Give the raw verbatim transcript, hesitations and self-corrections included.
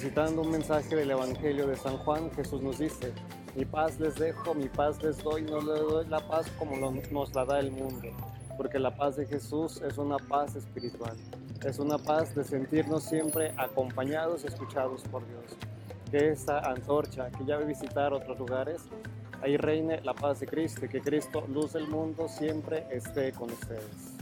Citando un mensaje del Evangelio de San Juan, Jesús nos dice: mi paz les dejo, mi paz les doy, no les doy la paz como lo, nos la da el mundo, porque la paz de Jesús es una paz espiritual, es una paz de sentirnos siempre acompañados y escuchados por Dios. Que esta antorcha que ya va a visitar otros lugares, ahí reine la paz de Cristo y que Cristo, luz del mundo, siempre esté con ustedes.